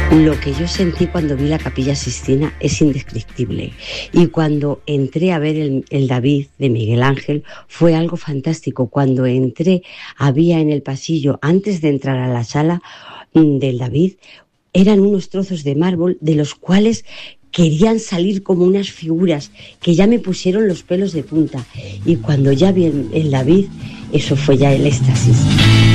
Lo que yo sentí cuando vi la Capilla Sixtina es indescriptible. Y cuando entré a ver el David de Miguel Ángel fue algo fantástico. Cuando entré había en el pasillo, antes de entrar a la sala del David, eran unos trozos de mármol de los cuales querían salir como unas figuras que ya me pusieron los pelos de punta. Y cuando ya vi el David, eso fue ya el éxtasis.